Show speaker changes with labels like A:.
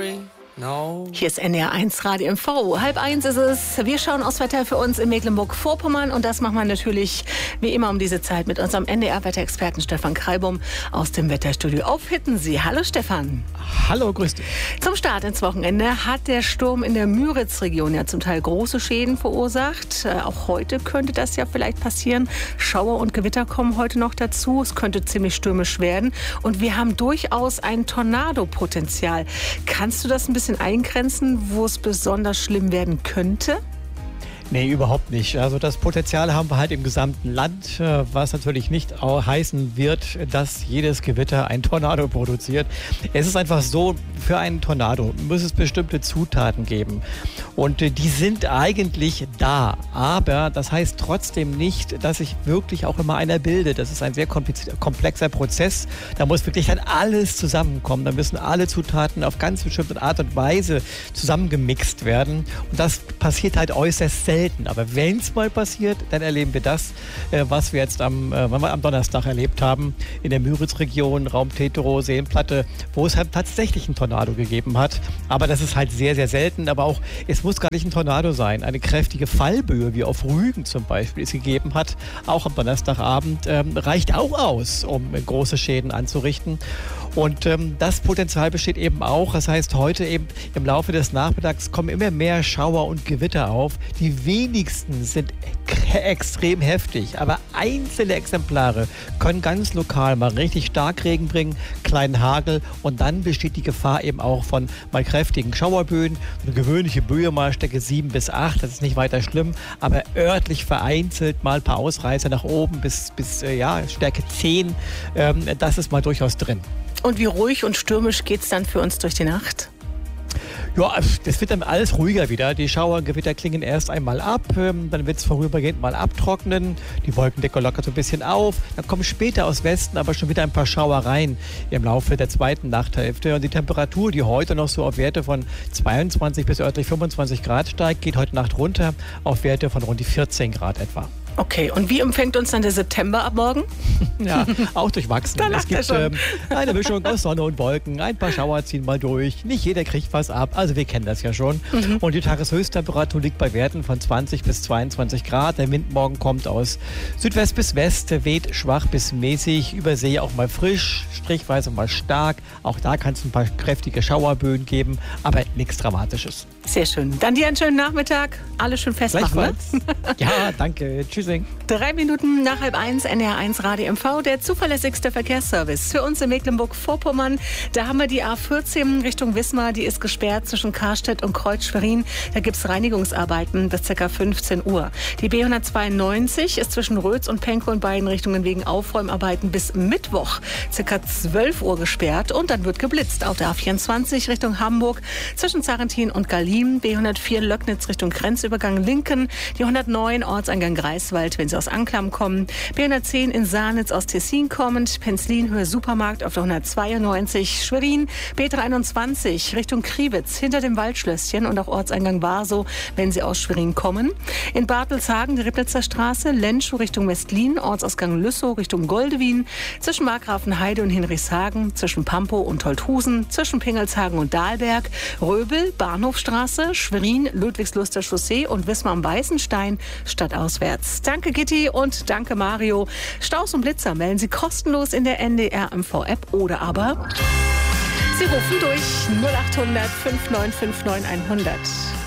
A: sorry. No.
B: Hier ist NDR1 Radio MV. 12:30 ist es. Wir schauen aufs Wetter für uns in Mecklenburg-Vorpommern. Und das machen wir natürlich wie immer um diese Zeit mit unserem NDR-Wetterexperten Stefan Kreibum aus dem Wetterstudio auf Hittensee. Hallo Stefan.
C: Hallo, grüß dich.
B: Zum Start ins Wochenende hat der Sturm in der Müritz-Region ja zum Teil große Schäden verursacht. Auch heute könnte das ja vielleicht passieren. Schauer und Gewitter kommen heute noch dazu. Es könnte ziemlich stürmisch werden. Und wir haben durchaus ein Tornado-Potenzial. Kannst du das ein bisschen eingrenzen, wo es besonders schlimm werden könnte?
C: Nee, überhaupt nicht. Also das Potenzial haben wir halt im gesamten Land, was natürlich nicht heißen wird, dass jedes Gewitter ein Tornado produziert. Es ist einfach so, für einen Tornado muss es bestimmte Zutaten geben. Und die sind eigentlich da. Aber das heißt trotzdem nicht, dass sich wirklich auch immer einer bildet. Das ist ein sehr komplexer Prozess. Da muss wirklich dann alles zusammenkommen. Da müssen alle Zutaten auf ganz bestimmte Art und Weise zusammengemixt werden. Und das passiert halt äußerst selten. Aber wenn es mal passiert, dann erleben wir das, was wir jetzt am Donnerstag erlebt haben in der Müritz-Region, Raum Teterow, Seenplatte, wo es halt tatsächlich einen Tornado gegeben hat. Aber das ist halt sehr, sehr selten. Aber auch, es muss gar nicht ein Tornado sein. Eine kräftige Fallböe, wie auf Rügen zum Beispiel, es gegeben hat, auch am Donnerstagabend, reicht auch aus, um große Schäden anzurichten. Und das Potenzial besteht eben auch. Das heißt, heute eben im Laufe des Nachmittags kommen immer mehr Schauer und Gewitter auf. Die wenigsten sind extrem heftig, aber einzelne Exemplare können ganz lokal mal richtig Starkregen bringen, kleinen Hagel, und dann besteht die Gefahr eben auch von mal kräftigen Schauerböen. Eine gewöhnliche Böe mal Stärke 7 bis 8, das ist nicht weiter schlimm, aber örtlich vereinzelt mal ein paar Ausreißer nach oben bis Stärke 10, das ist mal durchaus drin.
B: Und wie ruhig und stürmisch geht es dann für uns durch die Nacht?
C: Ja, das wird dann alles ruhiger wieder. Die Schauer und Gewitter klingen erst einmal ab, dann wird es vorübergehend mal abtrocknen. Die Wolkendecke lockert so ein bisschen auf. Dann kommen später aus Westen aber schon wieder ein paar Schauer rein im Laufe der zweiten Nachthälfte. Und die Temperatur, die heute noch so auf Werte von 22 bis örtlich 25 Grad steigt, geht heute Nacht runter auf Werte von rund die 14 Grad etwa.
B: Okay, und wie empfängt uns dann der September ab morgen?
C: Ja, auch durchwachsen. Es gibt eine Mischung aus Sonne und Wolken. Ein paar Schauer ziehen mal durch. Nicht jeder kriegt was ab. Also wir kennen das ja schon. Und die Tageshöchsttemperatur liegt bei Werten von 20 bis 22 Grad. Der Wind morgen kommt aus Südwest bis West, weht schwach bis mäßig. Über See auch mal frisch, strichweise mal stark. Auch da kann es ein paar kräftige Schauerböen geben, aber nichts Dramatisches.
B: Sehr schön. Dann dir einen schönen Nachmittag. Alles schön festmachen, ne?
C: Ja, danke. Tschüss.
B: 3 Minuten nach 12:30, NDR1 Radio MV, der zuverlässigste Verkehrsservice für uns in Mecklenburg-Vorpommern. Da haben wir die A14 Richtung Wismar, die ist gesperrt zwischen Karstedt und Kreuz-Schwerin. Da gibt es Reinigungsarbeiten bis ca. 15 Uhr. Die B192 ist zwischen Rötz und Penkow in beiden Richtungen wegen Aufräumarbeiten bis Mittwoch ca. 12 Uhr gesperrt. Und dann wird geblitzt auf der A24 Richtung Hamburg zwischen Sarrentin und Gallim. B104 Löcknitz Richtung Grenzübergang Linken. Die 109 Ortseingang Greifswald, wenn Sie aus Anklam kommen. B110 in Saarnitz aus Tessin kommend. Penzlin Höhe Supermarkt auf der 192 Schwerin. B23 Richtung Kriwitz hinter dem Waldschlösschen und auch Ortseingang Warsow, wenn Sie aus Schwerin kommen. In Bartelshagen die Rippnitzer Straße. Lenschow Richtung Westlin. Ortsausgang Lüssow Richtung Goldewin. Zwischen Markgrafenheide und Hinrichshagen. Zwischen Pampow und Tolthusen. Zwischen Pingelshagen und Dahlberg. Röbel, Bahnhofstraße. Schwerin, Ludwigsluster Chaussee und Wismar am Weißenstein stadtauswärts. Danke Gitti und danke Mario. Staus und Blitzer melden Sie kostenlos in der NDR MV-App oder aber Sie rufen durch 0800 5959 100.